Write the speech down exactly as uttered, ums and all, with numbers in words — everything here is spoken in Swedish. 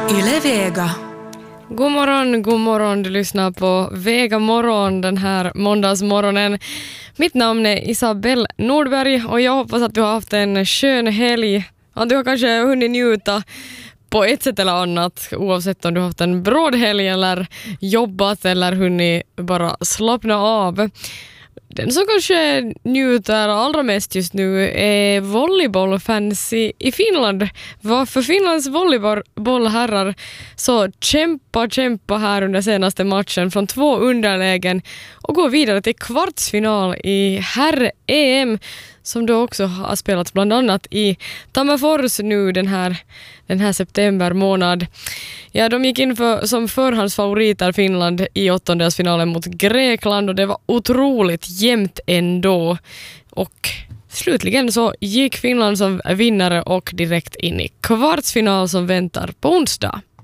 Yle Vega. God morgon, god morgon. Du lyssnar på Vega morgon den här måndagsmorgonen. Mitt namn är Isabelle Nordberg och jag hoppas att du har haft en skön helg. Att du har kanske hunnit njuta på ett sätt eller annat, oavsett om du har haft en bråd helg eller jobbat eller hunnit bara slappna av. Den som kanske njuter allra mest just nu är volleybollfans i, i Finland. Varför Finlands volleybollherrar så kämpa, kämpa här under senaste matchen från två underlägen och går vidare till kvartsfinal i herr-E M som då också har spelats bland annat i Tammerfors nu den här, den här september månad. Ja, de gick in för, som förhandsfavoriter Finland i åttondelsfinalen mot Grekland och det var otroligt jämnt ändå. Och slutligen så gick Finland som vinnare och direkt in i kvartsfinal som väntar på onsdag.